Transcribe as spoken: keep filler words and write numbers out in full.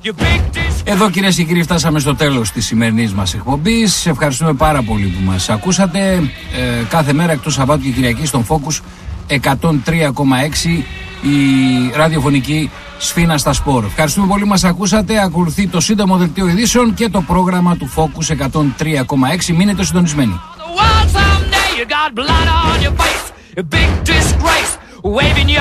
Εδώ, κυρίες και κύριοι, φτάσαμε στο τέλος της σημερινής μας εκπομπής. Ευχαριστούμε πάρα πολύ που μας ακούσατε. Ε, κάθε μέρα εκτός Σαββάτου και Κυριακή στον Focus εκατόν τρία κόμμα έξι η ραδιοφωνική Σφίνα στα Σπορ. Ευχαριστούμε πολύ που μας ακούσατε. Ακολουθεί το σύντομο δελτίο ειδήσεων και το πρόγραμμα του Focus εκατόν τρία κόμμα έξι. Μείνετε συντονισμένοι.